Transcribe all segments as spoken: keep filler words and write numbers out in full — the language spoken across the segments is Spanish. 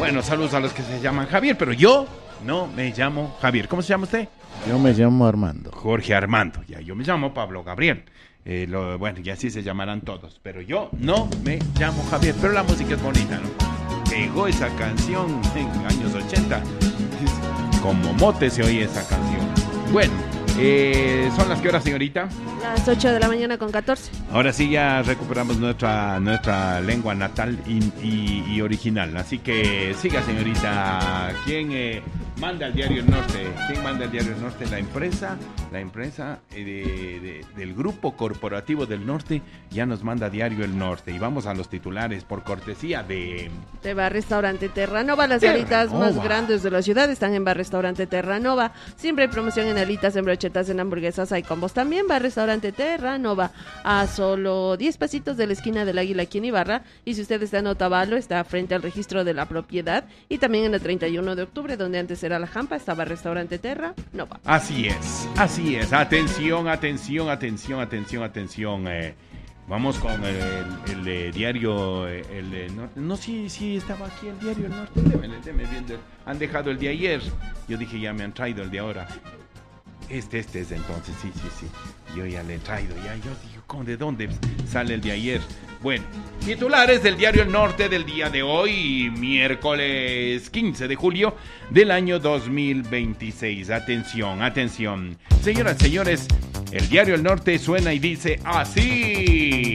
Bueno, saludos a los que se llaman Javier, pero yo no me llamo Javier. ¿Cómo se llama usted? Yo me llamo Armando. Jorge Armando. Ya, yo me llamo Pablo Gabriel. Eh, lo, bueno, y así se llamarán todos. Pero yo no me llamo Javier. Pero la música es bonita, ¿no? Pegó esa canción en años ochenta. Como mote se oye esa canción. Bueno, eh, ¿son las qué horas, señorita? Las ocho de la mañana con catorce. Ahora sí ya recuperamos nuestra nuestra lengua natal y, y, y original. Así que siga, señorita. ¿Quién eh, manda al Diario El Norte? ¿Quién manda al Diario El Norte? La empresa, la empresa eh, de, de, del Grupo Corporativo del Norte ya nos manda Diario El Norte. Y vamos a los titulares por cortesía de... De Bar Restaurante Terranova. Las Terranova. alitas más grandes de la ciudad están en Bar Restaurante Terranova. Siempre hay promoción en alitas, en brochetas, en hamburguesas. Hay combos también. Bar Restaurante Terranova, a solo diez pasitos de la esquina del Águila aquí en Ibarra. Y si usted está en Otavalo, está frente al registro de la propiedad. Y también en el treinta y uno de octubre, donde antes era la Jampa, estaba Restaurante Terranova. Así es, así es. Atención, atención, atención, atención, atención. Eh, vamos con el, el, el, el diario el, el Norte. No, sí, sí, estaba aquí el Diario El Norte. Démenle, démenle viendo. Han dejado el de ayer. Yo dije, ya me han traído el de ahora. Este, este es entonces, sí, sí, sí. Yo ya le he traído, ya yo digo, ¿cómo, ¿de dónde sale el de ayer? Bueno, titulares del Diario El Norte del día de hoy, miércoles quince de julio del año dos mil veintiséis. Atención, atención. Señoras, señores, el Diario El Norte suena y dice así.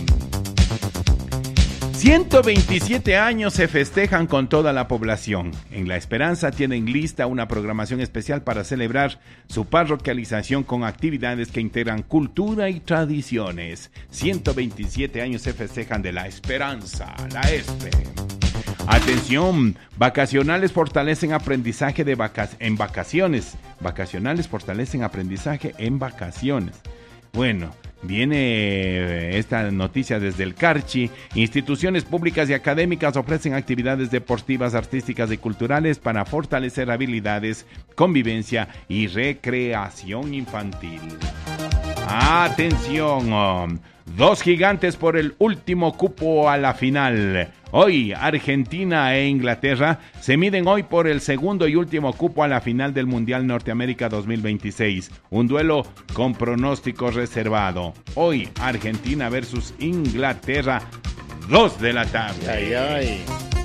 ciento veintisiete años se festejan con toda la población. En La Esperanza tienen lista una programación especial para celebrar su parroquialización con actividades que integran cultura y tradiciones. ciento veintisiete años se festejan de La Esperanza, la ESPE. Atención, vacacionales fortalecen aprendizaje de vaca- en vacaciones. Vacacionales fortalecen aprendizaje en vacaciones. Bueno, viene esta noticia desde el Carchi. Instituciones públicas y académicas ofrecen actividades deportivas, artísticas y culturales para fortalecer habilidades, convivencia y recreación infantil. Atención, oh, dos gigantes por el último cupo a la final. Hoy, Argentina e Inglaterra se miden hoy por el segundo y último cupo a la final del Mundial Norteamérica dos mil veintiséis. Un duelo con pronóstico reservado. Hoy, Argentina versus Inglaterra, dos de la tarde. Ay, ay.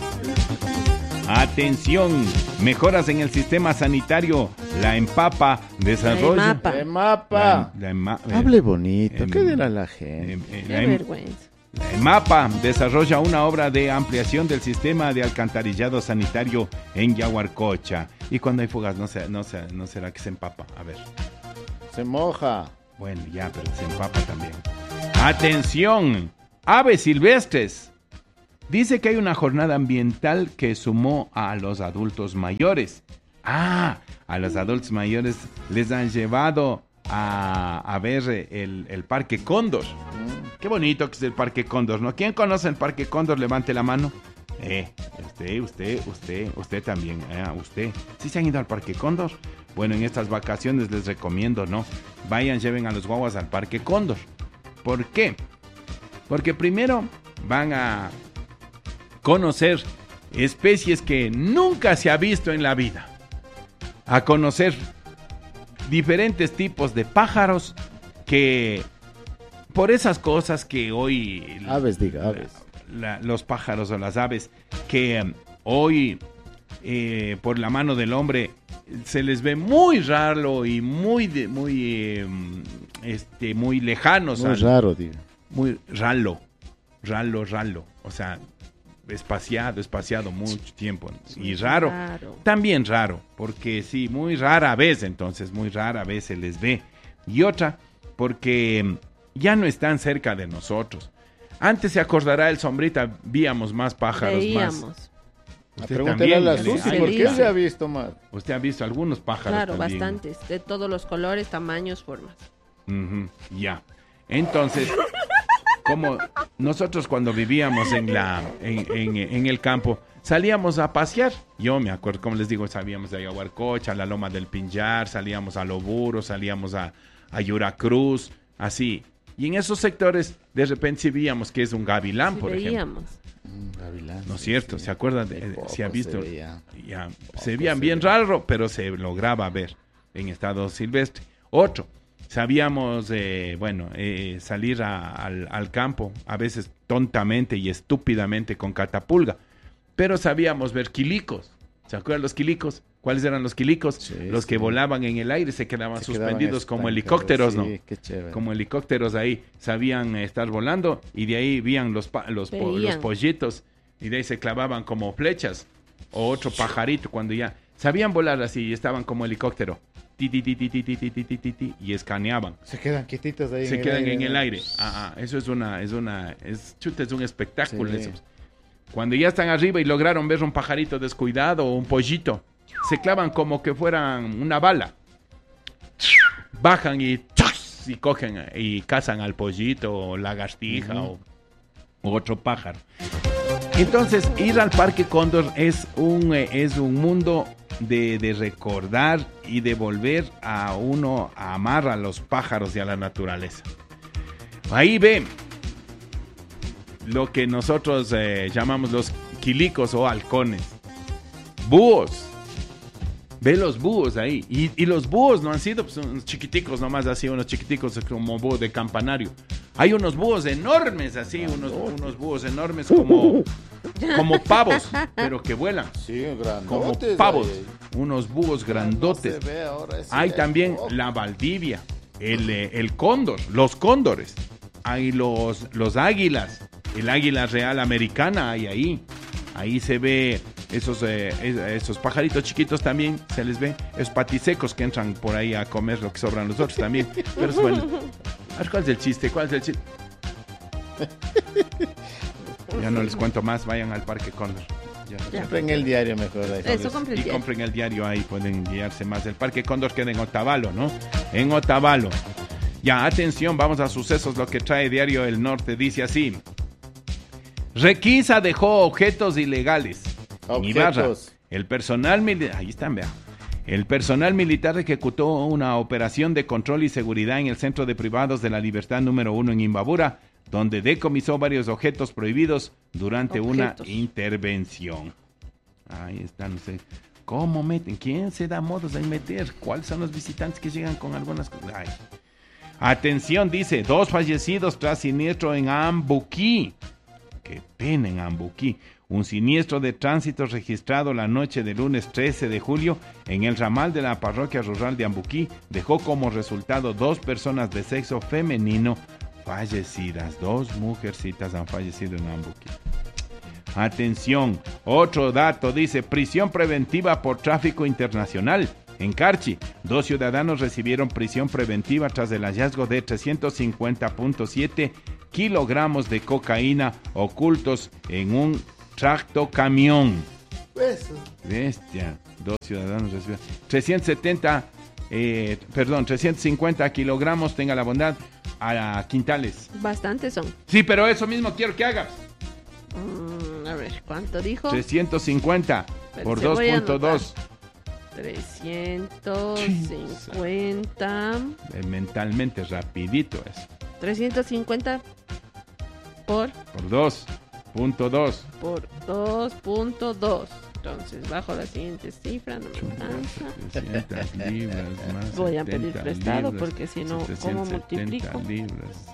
Atención, mejoras en el sistema sanitario. La EMPAPA desarrolla... La EMAPA. EMAPA. La, la EMA, Hable bonito, em, ¿qué dirá la gente? em, em, Qué la em- vergüenza. La EMAPA desarrolla una obra de ampliación del sistema de alcantarillado sanitario en Yaguarcocha. Y cuando hay fugas, no, se, no, se, no será que se empapa. A ver. Se moja. Bueno, ya, pero se empapa también. ¡Atención! Aves silvestres. Dice que hay una jornada ambiental que sumó a los adultos mayores. Ah, a los adultos mayores les han llevado a, a ver el, el Parque Cóndor. Qué bonito que es el Parque Cóndor, ¿no? ¿Quién conoce el Parque Cóndor? Levante la mano. Eh, usted, usted, usted, usted también. Eh, usted. ¿Sí se han ido al Parque Cóndor? Bueno, en estas vacaciones les recomiendo, ¿no? Vayan, lleven a los guaguas al Parque Cóndor. ¿Por qué? Porque primero van a conocer especies que nunca se ha visto en la vida. A conocer diferentes tipos de pájaros que... Por esas cosas que hoy... Aves, diga, aves. La, la, los pájaros o las aves que um, hoy, eh, por la mano del hombre, se les ve muy raro y muy, de, muy, eh, este, muy lejanos. Muy al, raro, diga. Muy ralo, ralo, ralo. O sea, espaciado, espaciado mucho tiempo. Y raro, Raro. también raro, porque sí, muy rara vez, entonces, muy rara vez se les ve. Y otra, porque... ya no están cerca de nosotros. Antes se acordará el Sombrita, víamos más pájaros, Veíamos. más. Usted Pregúntele a la también, Susi, ¿eh? ¿por qué Ay, se ha visto más? Usted ha visto algunos pájaros Claro, también. bastantes. De todos los colores, tamaños, formas. Uh-huh, ya. Entonces, como nosotros cuando vivíamos en la en, en, en el campo, salíamos a pasear. Yo me acuerdo, como les digo, salíamos a Yaguarcocha, a la Loma del Pinjar, salíamos a Loburo, salíamos a, a Yuracruz, así. Y en esos sectores, de repente sí veíamos que es un gavilán, Sí, por veíamos. ejemplo. Mm, gavilán, ¿No es sí, cierto? sí. ¿Se acuerdan? De De, poco si ha visto, se veía. ya, Poco se veían se bien veía. raro, pero se lograba ver en estado silvestre. Otro, sabíamos, eh, bueno, eh, salir a- al, al campo, a veces tontamente y estúpidamente con catapulga, pero sabíamos ver quilicos. ¿Se acuerdan los quilicos? ¿Cuáles eran los quilicos? Sí, los que sí. volaban en el aire, se quedaban Se quedaban suspendidos como estancados, helicópteros, ¿no? Sí, qué chévere. Como helicópteros ahí, sabían eh, estar volando y de ahí veían los, pa- los, po- los Veían. pollitos y de ahí se clavaban como flechas o otro pajarito cuando ya sabían volar así y estaban como helicóptero ti, ti, ti, ti, ti, ti, ti, ti, ti, ti, ti, y escaneaban, Se quedan quietitos ahí. se en quedan el aire, en el ¿no? aire. Ah, ah, eso es una, es una, es chuta, es un espectáculo Sí. eso. Cuando ya están arriba y lograron ver un pajarito descuidado o un pollito, se clavan como que fueran una bala. Bajan y ¡chas! Y cogen y cazan al pollito o lagartija Ujú. o, o otro pájaro. Entonces, ir al Parque Cóndor es un, eh, es un mundo de, de recordar y de volver a uno a amar a los pájaros y a la naturaleza. Ahí ve lo que nosotros eh, llamamos los quilicos o halcones. Búhos. Ve los búhos ahí. Y, y los búhos no han sido pues, unos chiquiticos nomás así, unos chiquiticos como búho de campanario. Hay unos búhos enormes así, unos, unos búhos enormes como, como pavos, pero que vuelan. Sí, Como grandotes. pavos. ahí. Unos búhos grandotes. No se ve ahora ese Hay también poco. la Valdivia, el, eh, el cóndor, los cóndores. Hay los, los águilas, el águila real americana hay ahí. Ahí se ve esos, eh, es- esos pajaritos chiquitos también, se les ve. Esos patisecos que entran por ahí a comer lo que sobran los otros también. Pero es bueno. A ver, ¿cuál es el chiste? ¿Cuál es el chiste? Ya no les cuento más, vayan al Parque Cóndor. Ya, Ya. Compren el diario mejor. Ahí. Eso, compren el y diario. compren el diario ahí, pueden guiarse más. El Parque Cóndor queda en Otavalo, ¿no? En Otavalo. Ya, atención, vamos a sucesos, lo que trae Diario El Norte. Dice así. Requisa dejó objetos ilegales. En Ibarra, Objetos. el personal militar... Ahí están, vean. El personal militar ejecutó una operación de control y seguridad en el Centro de Privados de la Libertad número uno en Imbabura, donde decomisó varios objetos prohibidos durante Objetos. una intervención. Ahí está, no sé. ¿Cómo meten? ¿Quién se da modos de meter? ¿Cuáles son los visitantes que llegan con algunas cosas? Ay. Atención, dice, dos fallecidos tras siniestro en Ambuquí. Qué pena en Ambuquí. Un siniestro de tránsito registrado la noche del lunes trece de julio en el ramal de la parroquia rural de Ambuquí dejó como resultado dos personas de sexo femenino fallecidas. Dos mujercitas han fallecido en Ambuquí. Atención, otro dato dice, prisión preventiva por tráfico internacional. En Carchi, dos ciudadanos recibieron prisión preventiva tras el hallazgo de trescientos cincuenta punto siete kilogramos de cocaína ocultos en un tractocamión. Eso. Bestia, dos ciudadanos recibieron trescientos setenta, eh, perdón, trescientos cincuenta kilogramos, tenga la bondad, a quintales. Bastantes son. Sí, pero eso mismo quiero que hagas. Mm, a ver, ¿cuánto dijo? trescientos cincuenta Pero por se dos voy a punto dos. trescientos cincuenta. Eh, mentalmente rapidito es. trescientos cincuenta por, Por dos punto dos. por dos punto dos. Entonces, bajo la siguiente cifra, no me alcanza. setecientas libras más Voy a pedir setenta prestado libras, porque si no, ¿cómo setecientos setenta multiplico? libras.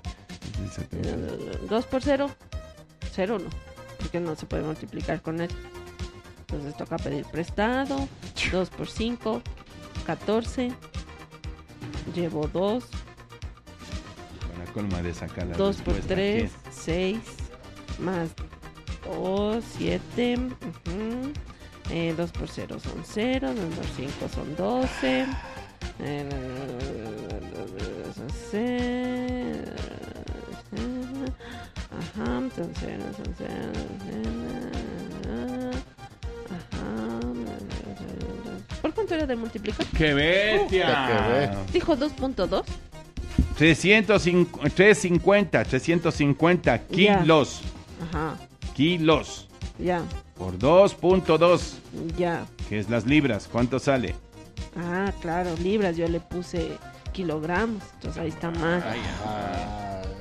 dos por cero, cero no, porque no se puede multiplicar con él. Entonces toca pedir prestado. dos por cinco, catorce. Llevo dos. Para colma de sacar la dos por respuesta, tres, seis. Más dos, siete. ujú. Eh, dos por cero son cero. dos por cinco son doce. Eh, son cero. Ajá, son cero, son cero. Ajá. ¿Por cuánto era de multiplicar? ¡Qué bestia! qué be- Dijo dos punto dos. trescientos cincuenta, trescientos cincuenta Ya. kilos. Ajá, Kilos. ya, Por dos punto dos. ya. Que es las libras. ¿Cuánto sale? Ah, claro, libras. Yo le puse kilogramos. Entonces ahí está mal. Ah,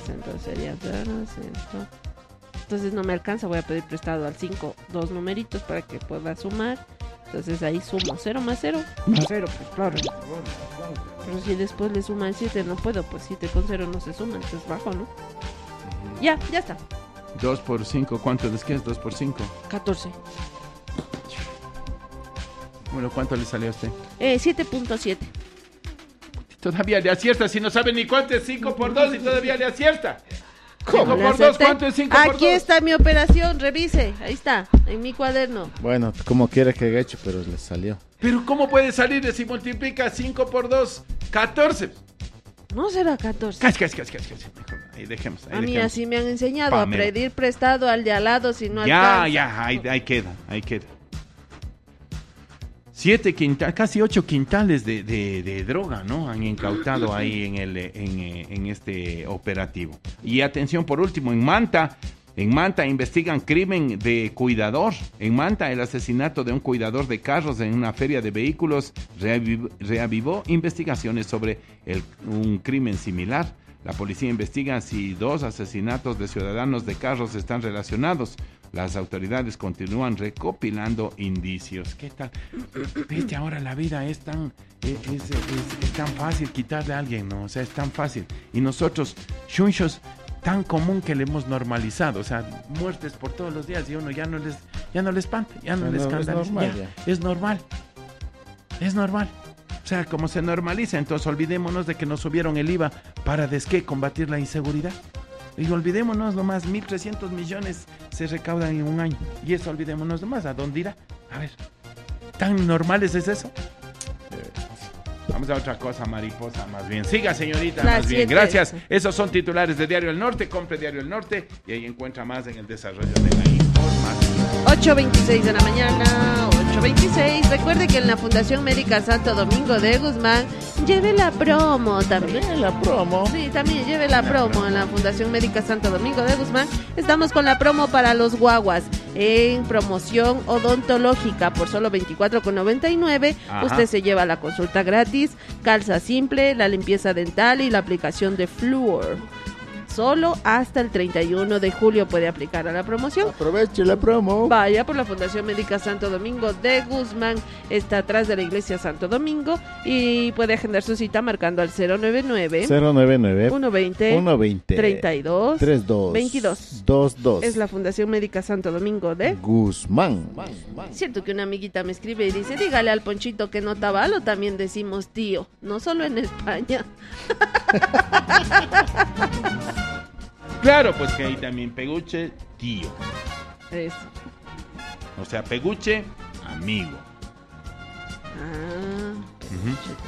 entonces sería... Entonces no me alcanza, voy a pedir prestado al cinco dos numeritos para que pueda sumar. Entonces ahí sumo cero más cero, más cero, pues claro. Pero si después le suman siete no puedo, pues siete con cero no se suma, entonces bajo, ¿no? Ya, ya está. dos por cinco, ¿cuánto les queda? dos por cinco. catorce. Bueno, ¿cuánto le salió a usted? Eh, siete punto siete. Todavía le acierta, si no sabe ni cuánto es cinco por dos y todavía le acierta. cinco ¿Le por dos, acerté? ¿cuánto es cinco por dos? Aquí está mi operación, revise. Ahí está, en mi cuaderno. Bueno, como quiera que haya hecho, pero le salió. Pero ¿cómo puede salir si multiplica cinco por dos? catorce. No será catorce. Casi, casi, casi, casi, casi. Mejor, ahí dejemos. Ahí A mí dejemos. así me han enseñado Pamela. a pedir prestado al de al lado si no Ya, alcanza. ya, ahí, ahí queda, ahí queda. Siete quintales, casi ocho quintales de, de, de droga, ¿no? Han incautado ahí en, el, en, en este operativo. Y atención, por último, en Manta, en Manta investigan crimen de cuidador. En Manta, el asesinato de un cuidador de carros en una feria de vehículos reaviv- reavivó investigaciones sobre el, un crimen similar. La policía investiga si dos asesinatos de ciudadanos de carros están relacionados. Las autoridades continúan recopilando indicios. ¿Qué tal? Viste, ahora la vida es tan, es, es, es- es tan fácil quitarle a alguien, ¿no? O sea, es tan fácil. Y nosotros, chunchos, tan común que le hemos normalizado. O sea, muertes por todos los días y uno ya no les, ya no les espanta, ya no Ya les no, es escandaliza. normal, Ya, es normal. Es normal. O sea, como se normaliza, entonces olvidémonos de que nos subieron el I V A para ¿de qué? Combatir la inseguridad. Y olvidémonos nomás, mil trescientos millones se recaudan en un año. Y eso olvidémonos nomás, ¿a dónde irá? A ver, ¿tan normales es eso? Vamos a otra cosa, mariposa, más bien. Siga, señorita, La más bien. siete. Gracias. Esos son titulares de Diario El Norte. Compre Diario El Norte y ahí encuentra más en el desarrollo de la información. ocho veintiséis de la mañana, ocho veintiséis. Recuerde que en la Fundación Médica Santo Domingo de Guzmán lleve la promo también. También la promo. Sí, también lleve la promo en la Fundación Médica Santo Domingo de Guzmán. Estamos con la promo para los guaguas en promoción odontológica por solo veinticuatro con noventa y nueve. Ajá. Usted se lleva la consulta gratis, calza simple, la limpieza dental y la aplicación de flúor. Solo hasta el treinta y uno de julio puede aplicar a la promoción. Aproveche la promo. Vaya por la Fundación Médica Santo Domingo de Guzmán. Está atrás de la Iglesia Santo Domingo y puede agendar su cita marcando al cero nueve nueve, cero nueve nueve, uno veinte, uno veinte, treinta y dos, treinta y dos, veintidós. veintidós. Es la Fundación Médica Santo Domingo de... Guzmán. Cierto que una amiguita me escribe y dice, dígale al Ponchito que no tabalo, también decimos tío, no solo en España. Claro, pues que ahí también peguche, tío. Eso. O sea, peguche, amigo. Ah, Ujú.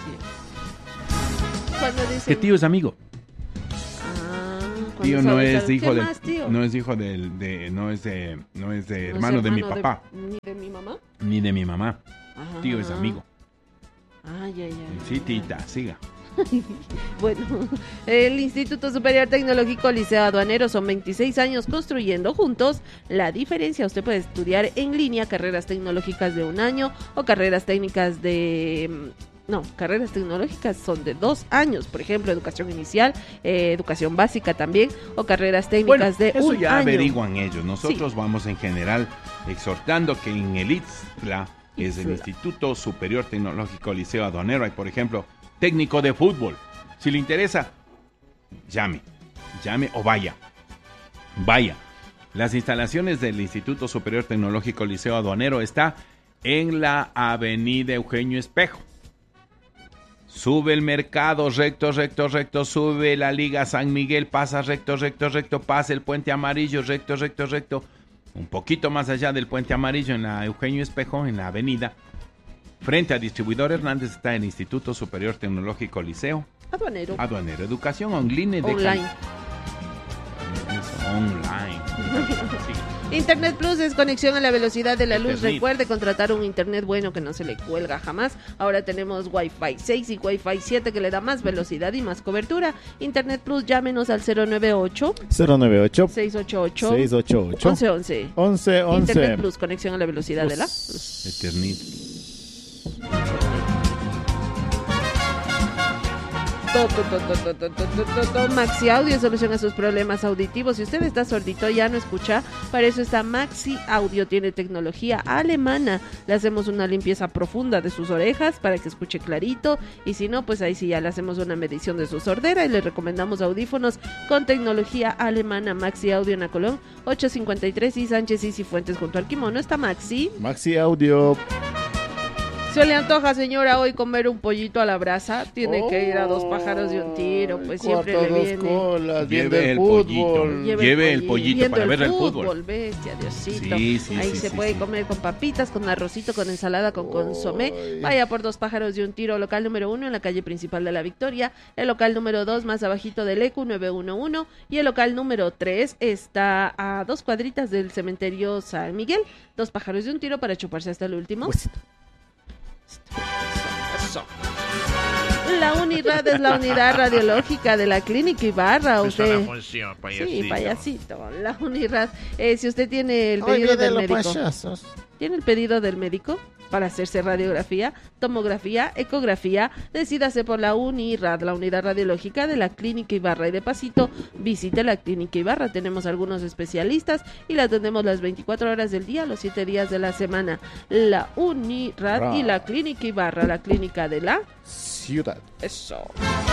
tío. Cuando dicen... Que tío es amigo. Ah, cuando Tío no sabes es algo, hijo ¿qué de, más, tío? no es hijo del, de, no es de, no es de ¿No es hermano de mi hermano papá, Ni de mi mamá. ni de mi mamá. Ajá. Tío es amigo. Ay, ay, ay. Sí, tita, siga. Bueno, el Instituto Superior Tecnológico Liceo Aduanero son veintiséis años construyendo juntos la diferencia. Usted puede estudiar en línea carreras tecnológicas de un año o carreras técnicas de... No, carreras tecnológicas son de dos años, por ejemplo, educación inicial, eh, educación básica también, o carreras técnicas Bueno, de eso un ya año. averiguan ellos. Nosotros vamos en general exhortando que en el I T S L A, es el I T S L A. Instituto Superior Tecnológico Liceo Aduanero, hay por ejemplo técnico de fútbol. Si le interesa, llame, llame o vaya, vaya. Las instalaciones del Instituto Superior Tecnológico Liceo Aduanero está en la avenida Eugenio Espejo. Sube el mercado, recto, recto, recto, sube la Liga San Miguel, pasa recto, recto, recto, pasa el Puente Amarillo, recto, recto, recto. Un poquito más allá del Puente Amarillo, en la Eugenio Espejo, en la avenida. Frente a Distribuidor Hernández está el Instituto Superior Tecnológico Liceo Aduanero. Aduanero. Educación online. De Online. cal- Eso, online. Sí. Internet Plus es conexión a la velocidad de la luz. Internet. Recuerde contratar un internet bueno que no se le cuelga jamás. Ahora tenemos Wi-Fi seis y Wi-Fi siete que le da más velocidad y más cobertura. Internet Plus, llámenos al cero nueve ocho, cero nueve ocho, seis ocho ocho, seis ocho ocho, once once. once once. Internet Plus, conexión a la velocidad de la luz. Eternit. To, to, to, to, to, to, to, to, to. Maxi Audio, solución a sus problemas auditivos. Si usted está sordito, ya no escucha, para eso está Maxi Audio. Tiene tecnología alemana. Le hacemos una limpieza profunda de sus orejas para que escuche clarito. Y si no, pues ahí sí ya le hacemos una medición de su sordera y le recomendamos audífonos con tecnología alemana. Maxi Audio en Acolón, ocho cincuenta y tres y Sánchez y Cifuentes junto al Kimono. Está Maxi. Maxi Audio. Se le antoja, señora, hoy comer un pollito a la brasa. Tiene oh, que ir a dos pájaros de un tiro, pues siempre le viene. Colas, lleve el fútbol. pollito, lleve, lleve el pollito, pollito para ver el fútbol. fútbol. Bestia, Diosito. Sí, sí, Ahí sí, se sí, puede sí. comer con papitas, con arrocito, con ensalada, con oh, consomé. Vaya por dos pájaros de un tiro, local número uno en la calle principal de La Victoria. El local número dos más abajito del E Q nueve uno uno. Y el local número tres está a dos cuadritas del cementerio San Miguel. Dos pájaros de un tiro para chuparse hasta el último. Pues, Eso. La UNIRAD es la unidad radiológica de la Clínica Ibarra. Usted... función, payasito. Sí, payasito. La UNIRAD. Eh, si usted tiene el Ay, pedido del los médico. payasos. ¿Tiene el pedido del médico para hacerse radiografía, tomografía, ecografía? Decídase por la UNIRAD, la unidad radiológica de la Clínica Ibarra. Y de pasito, visite la Clínica Ibarra. Tenemos algunos especialistas y la atendemos las veinticuatro horas del día, los siete días de la semana. La UNIRAD Ra. y la Clínica Ibarra, la clínica de la Ciudad. Eso.